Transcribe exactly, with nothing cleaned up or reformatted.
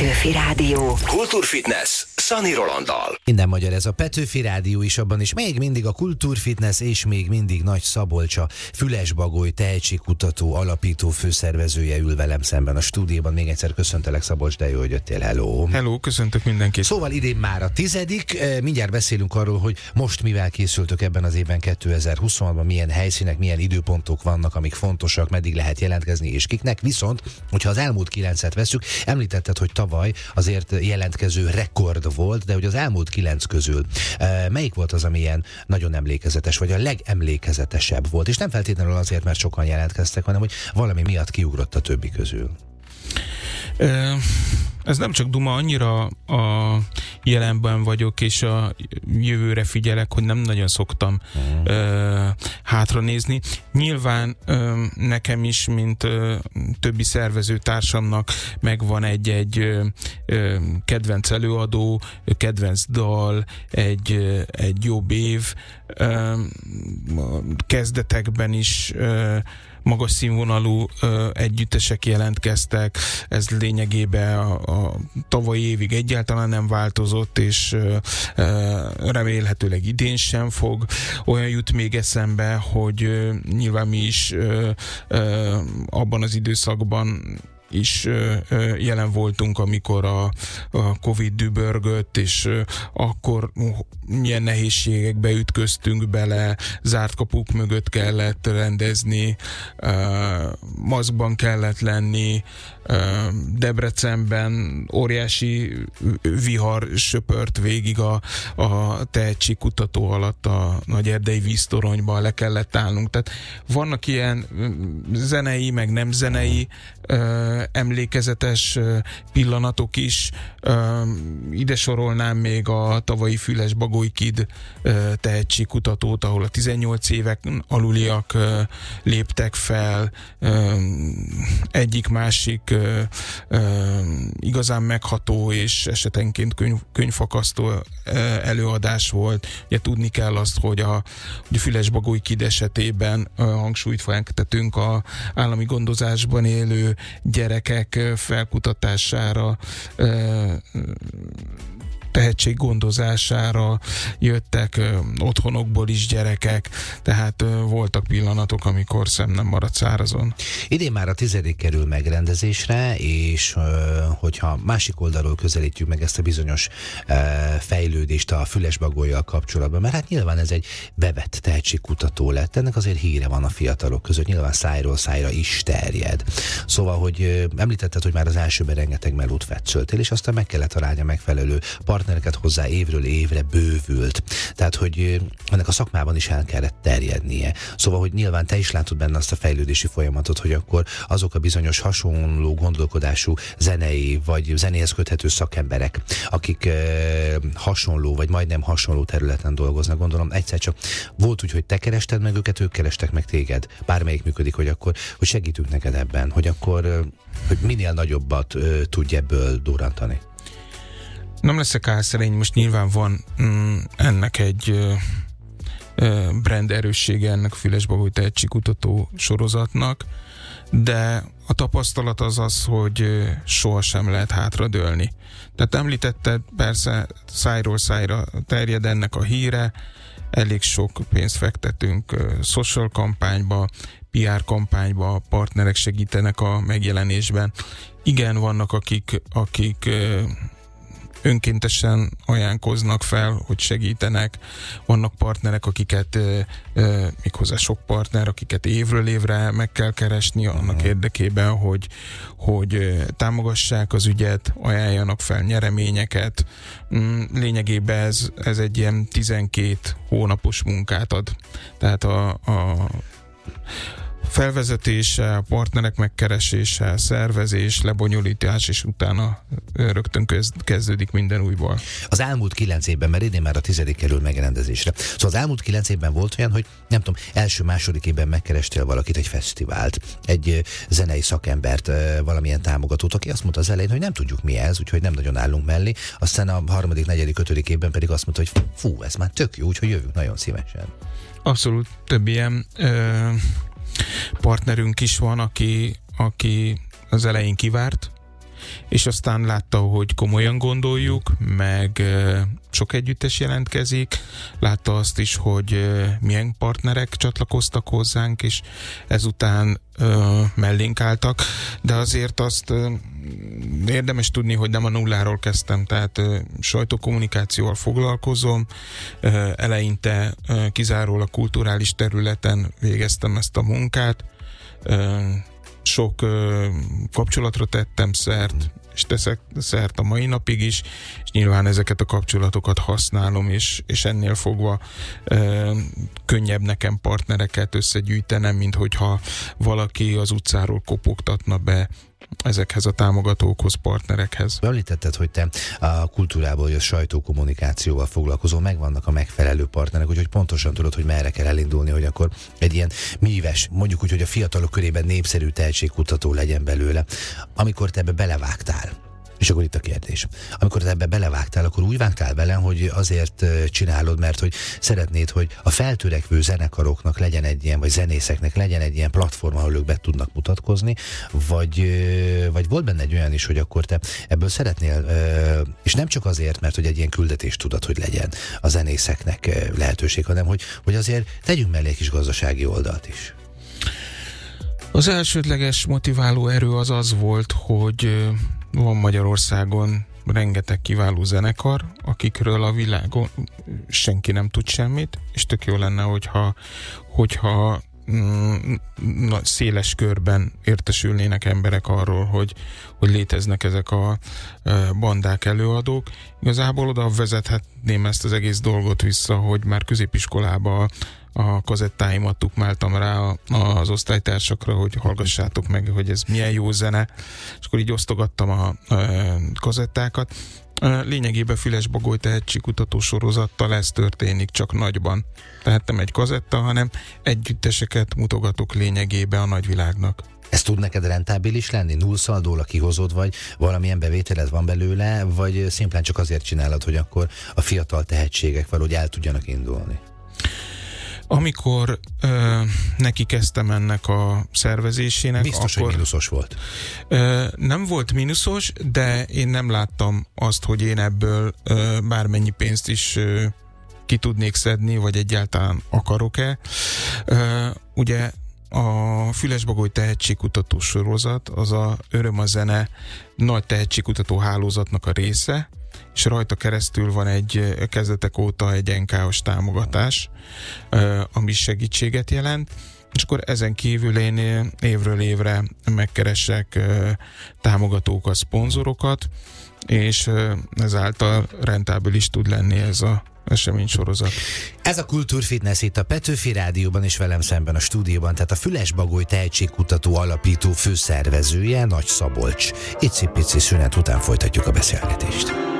Petőfi Rádió. Kultúrfitness Szani Rolanddal. Minden magyar, ez a Petőfi Rádió is, abban is még mindig a Kultúrfitness és még mindig Nagy Szabolcsa, Fülesbagoly tehetségkutató, alapító, főszervezője ül velem szemben a stúdióban. Még egyszer köszöntelek, Szabolcs, de jó, hogy jöttél. Hello! Hello, köszöntök mindenkit! Szóval idén már a tizedik, mindjárt beszélünk arról, hogy most mivel készültök ebben az évben kétezer-huszonhatban, milyen helyszínek, milyen időpontok vannak, amik fontosak, meddig lehet jelentkezni és kiknek. Viszont, hogyha az elmúlt kilencet veszük, említetted, hogy tavaly azért jelentkező rekord volt, de hogy az elmúlt kilenc közül melyik volt az, ami ilyen nagyon emlékezetes, vagy a legemlékezetesebb volt? És nem feltétlenül azért, mert sokan jelentkeztek, hanem hogy valami miatt kiugrott a többi közül. Ez nem csak duma, annyira a jelenben vagyok, és a jövőre figyelek, hogy nem nagyon szoktam mm. ö, hátra nézni. Nyilván ö, nekem is, mint ö, többi szervező társamnak megvan egy-egy ö, ö, kedvenc előadó, kedvenc dal, egy, ö, egy jobb év. Ö, kezdetekben is ö, magas színvonalú ö, együttesek jelentkeztek, ez lényegében a, a tavalyi évig egyáltalán nem változott, és ö, ö, remélhetőleg idén sem fog. Olyan jut még eszembe, hogy ö, nyilván mi is ö, ö, abban az időszakban is ö, ö, jelen voltunk, amikor a, a Covid dübörgött, és ö, akkor milyen nehézségekbe ütköztünk bele, zárt kapuk mögött kellett rendezni, ö, maszkban kellett lenni, ö, Debrecenben óriási vihar söpört végig a, a tehetségkutató alatt a Nagyerdei víztoronyban, le kellett állnunk. Tehát vannak ilyen zenei, meg nem zenei ö, emlékezetes pillanatok is. Ide sorolnám még a tavalyi Fülesbagoly Kid tehetségkutatót, ahol a tizennyolc évek aluliak léptek fel. Egyik-másik igazán megható és esetenként könyv, könyvfakasztó előadás volt. Ugye tudni kell azt, hogy a, hogy a Fülesbagoly Kid esetében hangsúlyt fektetünk a állami gondozásban élő gyerekek felkutatására, tehetséggondozására jöttek otthonokból is gyerekek, tehát voltak pillanatok, amikor szem nem maradt szárazon. Idén már a tizedik kerül megrendezésre, és hogyha másik oldalról közelítjük meg ezt a bizonyos fejlődést a Fülesbagollyal kapcsolatban, mert hát nyilván ez egy bevett tehetségkutató lett, ennek azért híre van a fiatalok között, nyilván szájról szájra is terjed. Szóval, hogy említetted, hogy már az elsőben rengeteg melót fetszöltél, és aztán meg kellett találni a megfelelő partnereket hozzá, évről évre bővült. Tehát, hogy ennek a szakmában is el kellett terjednie. Szóval, hogy nyilván te is látod benne azt a fejlődési folyamatot, hogy akkor azok a bizonyos hasonló gondolkodású zenei, vagy zenéhez köthető szakemberek, akik e, hasonló, vagy majdnem hasonló területen dolgoznak, gondolom egyszer csak volt úgy, hogy te kerested meg őket, ők kerestek meg téged. Bármelyik működik, hogy akkor, hogy segítünk neked ebben, hogy akkor, hogy minél nagyobbat e, tudj ebből durrantani. Nem leszek álszerény, most nyilván van mm, ennek egy ö, ö, brand erőssége ennek a Fülesbagoly tehetségkutató sorozatnak, de a tapasztalat az az, hogy sohasem lehet hátradőlni. Tehát említetted, persze szájról szájra terjed ennek a híre, elég sok pénzt fektetünk ö, social kampányba, pé er kampányba, partnerek segítenek a megjelenésben. Igen, vannak akik, akik ö, önkéntesen ajánlkoznak fel, hogy segítenek. Vannak partnerek, akiket ö, ö, méghozzá sok partner, akiket évről évre meg kell keresni annak uh-huh. érdekében, hogy, hogy ö, támogassák az ügyet, ajánljanak fel nyereményeket. Mm, lényegében ez, ez egy ilyen tizenkét hónapos munkát ad. Tehát a, a felvezetése, partnerek megkeresése, szervezés, lebonyolítás, és utána rögtön kezdődik minden újból. Az elmúlt kilenc évben, mert idén már a tizedik kerül megrendezésre. Szóval az elmúlt kilenc évben volt olyan, hogy nem tudom, első-második évben megkerestél valakit, egy fesztivált, egy zenei szakembert, valamilyen támogatót, aki azt mondta az elején, hogy nem tudjuk mi ez, úgyhogy nem nagyon állunk mellé. Aztán a harmadik, negyedik, ötödik évben pedig azt mondta, hogy fú, ez már tök jó, úgyhogy jövünk nagyon szívesen. Abszolút, több ilyen ö, partnerünk is van, aki, aki az elején kivárt, és aztán látta, hogy komolyan gondoljuk, meg sok együttes jelentkezik, látta azt is, hogy milyen partnerek csatlakoztak hozzánk, és ezután ö, mellénk álltak, de azért azt ö, érdemes tudni, hogy nem a nulláról kezdtem, tehát ö, sajtókommunikációval foglalkozom, ö, eleinte ö, kizárólag kulturális területen végeztem ezt a munkát, ö, sok ö, kapcsolatra tettem szert, és teszek szert a mai napig is, és nyilván ezeket a kapcsolatokat használom, és, és ennél fogva ö, könnyebb nekem partnereket összegyűjtenem, mint hogyha valaki az utcáról kopogtatna be ezekhez a támogatókhoz, partnerekhez. Említetted, hogy te a kultúrából, vagy a sajtókommunikációval foglalkozol, megvannak a megfelelő partnerek, úgyhogy pontosan tudod, hogy merre kell elindulni, hogy akkor egy ilyen míves, mondjuk úgy, hogy a fiatalok körében népszerű tehetségkutató legyen belőle. Amikor te ebbe belevágtál, és akkor itt a kérdés. Amikor te ebbe belevágtál, akkor úgy vágtál bele, hogy azért csinálod, mert hogy szeretnéd, hogy a feltörekvő zenekaroknak legyen egy ilyen, vagy zenészeknek legyen egy ilyen platform, ahol ők be tudnak mutatkozni, vagy, vagy volt benne egy olyan is, hogy akkor te ebből szeretnél, és nem csak azért, mert hogy egy ilyen küldetés tudod, hogy legyen a zenészeknek lehetőség, hanem hogy, hogy azért tegyünk mellé egy kis gazdasági oldalt is. Az elsődleges motiváló erő az az volt, hogy van Magyarországon rengeteg kiváló zenekar, akikről a világon senki nem tud semmit, és tök jó lenne, hogyha, hogyha mm, széles körben értesülnének emberek arról, hogy, hogy léteznek ezek a bandák, előadók. Igazából oda vezethetném ezt az egész dolgot vissza, hogy már középiskolában a kazettáimat tukmáltam rá az osztálytársakra, hogy hallgassátok meg, hogy ez milyen jó zene, és akkor így osztogattam a, a kazettákat. Lényegében Füles Bagoly tehetségkutató sorozattal ez történik, csak nagyban. Tehát nem egy kazetta, hanem együtteseket mutogatok lényegében a nagyvilágnak. Ez tud neked rentábilis lenni? Nullszaldóra kihozod, vagy valamilyen bevételed van belőle, vagy szimplán csak azért csinálod, hogy akkor a fiatal tehetségek valahogy el tudjanak indulni? Amikor ö, neki kezdtem ennek a szervezésének, biztos, akkor, hogy mínuszos volt. Ö, nem volt mínuszos, de én nem láttam azt, hogy én ebből ö, bármennyi pénzt is ö, ki tudnék szedni, vagy egyáltalán akarok-e. Ö, ugye a Füles Bagoly tehetségkutató sorozat az a Öröm a zene nagy tehetségkutató hálózatnak a része, és rajta keresztül van egy kezdetek óta egy en ká os támogatás, ami segítséget jelent, és akkor ezen kívül én évről évre megkeresek támogatókat, szponzorokat, és ezáltal rentábilis tud lenni ez a eseménysorozat. Ez a Kultúrfitness itt a Petőfi Rádióban, és velem szemben a stúdióban, tehát a Füles Bagoly tehetségkutató alapító főszervezője, Nagy Szabolcs. Icipici szünet után folytatjuk a beszélgetést.